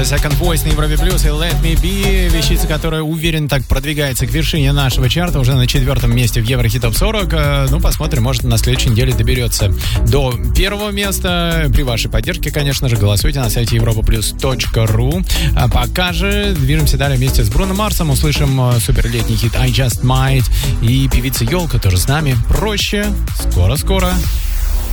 Second Voice на Европе Плюс и Let Me Be, вещица, которая уверенно так продвигается к вершине нашего чарта, уже на 4-м месте в Еврохит Топ 40. Ну, посмотрим, может, на следующей неделе доберется до 1-го места. При вашей поддержке, конечно же, голосуйте на сайте europaplus.ru. А пока же движемся далее вместе с Бруно Марсом. Услышим суперлетний хит I Just Might и певица Ёлка тоже с нами. Проще. Скоро-скоро.